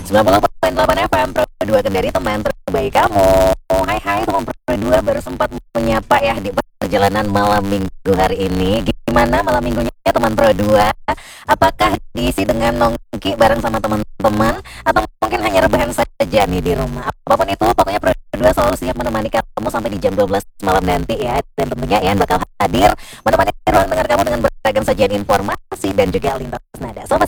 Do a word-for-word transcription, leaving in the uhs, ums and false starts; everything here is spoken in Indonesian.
sembilan puluh koma delapan F M Pro dua Kendari, teman terbaik kamu. Hai hai teman Pro dua, baru sempat menyapa ya di perjalanan malam minggu hari ini. Gimana malam minggunya teman Pro dua? Apakah diisi dengan nongki bareng sama teman-teman, atau mungkin hanya rebahan saja nih di rumah? Apapun itu, pokoknya Pro dua selalu siap menemani kamu sampai di jam dua belas malam nanti ya. Dan tentunya Ian bakal hadir menemani ruang dengar kamu dengan beragam sajian informasi dan juga lintas nada. Selamat